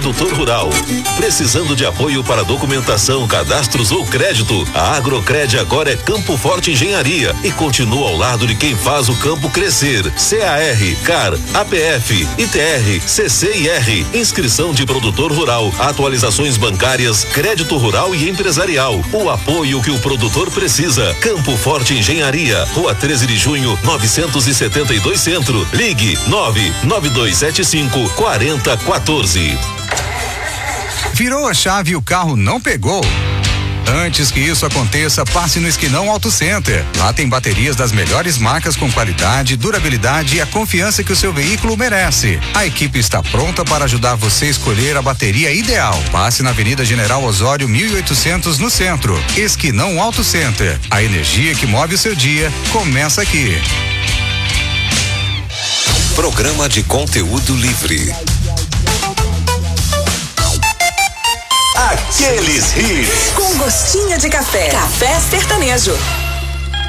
produtor rural. Precisando de apoio para documentação, cadastros ou crédito? A Agrocred agora é Campo Forte Engenharia e continua ao lado de quem faz o campo crescer. CAR, CAR, APF, ITR, CCIR, inscrição de produtor rural, atualizações bancárias, crédito rural e empresarial. O apoio que o produtor precisa. Campo Forte Engenharia, Rua 13 de Junho, 972 Centro. Ligue 99275-4014. Virou a chave e o carro não pegou? Antes que isso aconteça, passe no Esquinão Auto Center. Lá tem baterias das melhores marcas com qualidade, durabilidade e a confiança que o seu veículo merece. A equipe está pronta para ajudar você a escolher a bateria ideal. Passe na Avenida General Osório 1800 no centro. Esquinão Auto Center. A energia que move o seu dia começa aqui. Programa de conteúdo livre. Aqueles hits. Com gostinho de café. Café Sertanejo.